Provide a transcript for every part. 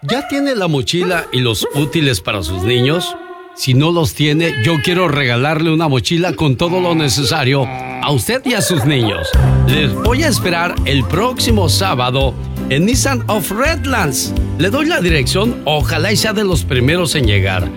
¿Ya tiene la mochila y los útiles para sus niños? Si no los tiene, yo quiero regalarle una mochila con todo lo necesario a usted y a sus niños. Les voy a esperar el próximo sábado en Nissan of Redlands. Le doy la dirección, ojalá y sea de los primeros en llegar.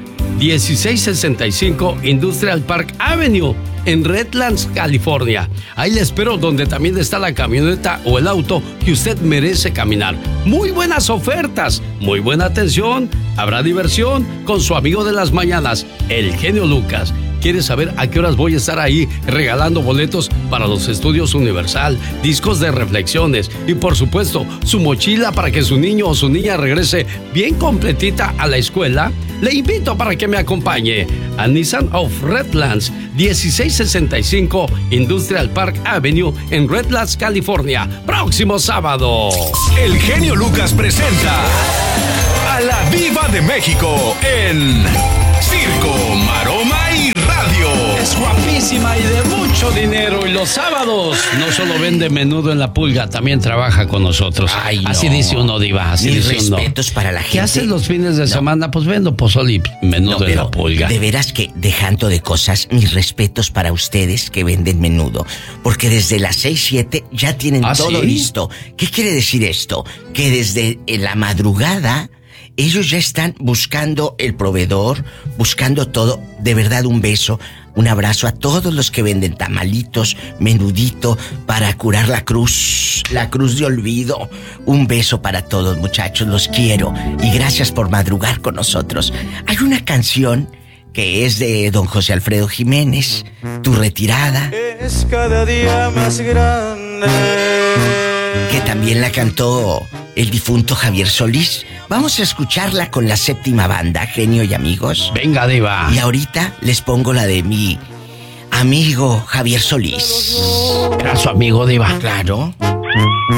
1665 Industrial Park Avenue, en Redlands, California. Ahí le espero, donde también está la camioneta o el auto que usted merece caminar. Muy buenas ofertas, muy buena atención. Habrá diversión con su amigo de las mañanas, el genio Lucas. ¿Quiere saber a qué horas voy a estar ahí regalando boletos para los estudios Universal, discos de reflexiones y, por supuesto, su mochila para que su niño o su niña regrese bien completita a la escuela? Le invito para que me acompañe a Nissan of Redlands, 1665 Industrial Park Avenue en Redlands, California. Próximo sábado. El genio Lucas presenta a la Diva de México en Circo, Maroma y Radio. Es guapísima y de mucho dinero. Y los sábados no solo vende menudo en La Pulga, también trabaja con nosotros. Ay, no. Así dice uno, Diva. Así Mis dice uno. respetos para la gente. ¿Qué haces los fines de semana? Pues vendo pozole y menudo en La Pulga. De veras que, dejando de cosas, mis respetos para ustedes que venden menudo. Porque desde las 6, 7 ya tienen todo listo. ¿Qué quiere decir esto? Que desde la madrugada ellos ya están buscando el proveedor, buscando todo. De verdad, un beso, un abrazo a todos los que venden tamalitos, menudito, para curar la cruz de olvido. Un beso para todos, muchachos, los quiero. Y gracias por madrugar con nosotros. Hay una canción que es de don José Alfredo Jiménez, Tu retirada. Es cada día más grande. Que también la cantó el difunto Javier Solís. Vamos a escucharla con la séptima banda, genio y amigos. Venga, Diva. Y ahorita les pongo la de mi amigo Javier Solís. ¿Era su amigo, Diva? Claro.